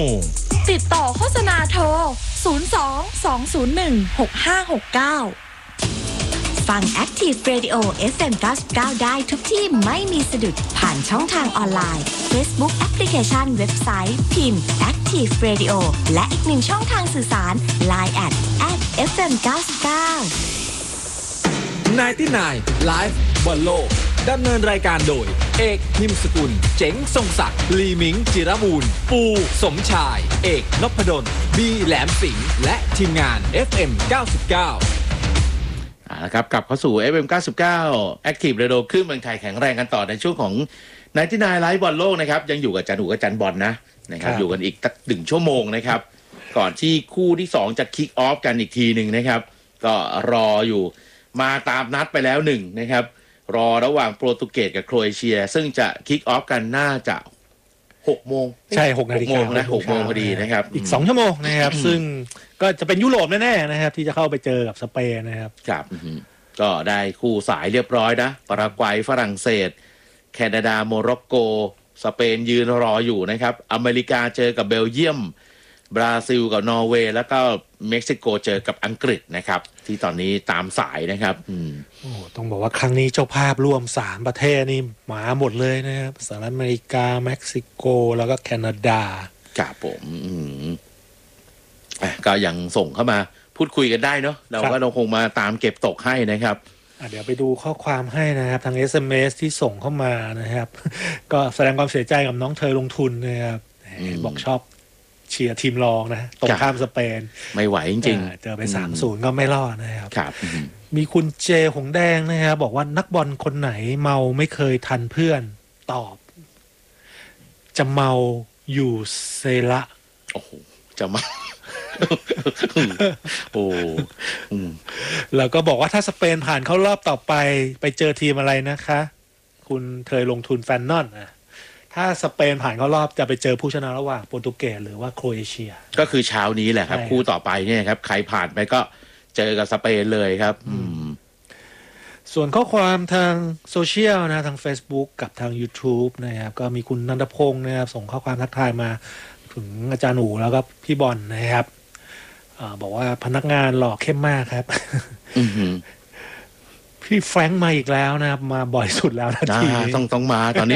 ติดต่อโฆษณาโทร 02-201-6569 ฟัง Active Radio FM 99 ได้ทุกที่ไม่มีสะดุดผ่านช่องทางออนไลน์ Facebook แอปพลิเคชันเว็บไซต์พิมพ์ Active Radio และอีกหนึ่งช่องทางสื่อสาร Line @FM 99 99 Live บอลโลกดำเนินรายการโดยเอกนิมสกุลเจ๋งทรงศักดิ์ลีมิงจิรบูรณ์ปูสมชายเอกนพดลบีแหลมสิงห์และทีมงาน FM 99 นะครับกลับเข้าสู่ FM 99 Active Radio คลื่นเมืองไทยแข็งแรงกันต่อในช่วงของ99 Live บอลโลกนะครับยังอยู่กับจันหูกับจันบอลนะครับอยู่กันอีกสัก1 ชั่วโมงนะครับก่อนที่คู่ที่2จะคิกออฟกันอีกทีหนึ่งนะครับก็รออยู่มาตามนัดไปแล้ว1นะครับรอระหว่างโปรตุเกสกับโครเอเชียซึ่งจะคิกออฟกันน่าจะ6 โมงใช่6 นาฬิกานะ6 โมงพอดีนะครับอีก2 ชั่วโมงนะครับซึ่งก็จะเป็นยุโรปแน่ๆนะครับที่จะเข้าไปเจอกับสเปนนะครับครับก็ได้คู่สายเรียบร้อยนะปารากวัยฝรั่งเศสแคนาดาโมร็อกโกสเปนยืนรออยู่นะครับอเมริกาเจอกับเบลเยียมบราซิลกับนอร์เวย์แล้วก็เม็กซิโกเจอกับอังกฤษนะครับที่ตอนนี้ตามสายนะครับโอ้ต้องบอกว่าครั้งนี้เจ้าภาพร่วม3 ประเทศนี่มาหมดเลยนะครับสหรัฐอเมริกาเม็กซิโกแล้วก็แคนาดาครับผมก็ยังส่งเข้ามาพูดคุยกันได้เนาะเราก็คงมาตามเก็บตกให้นะครับเดี๋ยวไปดูข้อความให้นะครับทาง SMS ที่ส่งเข้ามานะครับก็แสดงความเสียใจกับน้องเธอลงทุนนะครับบอกชอบเชียร์ทีมรองนะตรงข้ามสเปนไม่ไหวจริงๆเจอไป 3-0 ก็ไม่รอดนะครับครับมีคุณเจหงแดงนะครับบอกว่านักบอลคนไหนเมาไม่เคยทันเพื่อนตอบจะเมาอยู่เซละโอ้โหจะเมาโอ้แล้วก็บอกว่าถ้าสเปนผ่านเข้ารอบต่อไปเจอทีมอะไรนะคะคุณเคยลงทุนแฟนนอนถ้าสเปนผ่านเข้ารอบจะไปเจอผู้ชนะระหว่างโปรตุเกสหรือว่าโครเอเชียก็คือเช้านี้แหละครับคู่ต่อไปเนี่ยครับใครผ่านไปก็เจอกับสเปนเลยครับส่วนข้อความทางโซเชียลนะทาง Facebook กับทาง YouTube นะครับก็มีคุณนันทพงศ์นะครับส่งข้อความทักทายมาถึงอาจารย์หนูแล้วก็พี่บอลนะครับบอกว่าพนักงานหล่อเข้มมากครับพี่แฟรงค์มาอีกแล้วนะครับมาบ่อยสุดแล้วนะทีต้องมาตอนนี้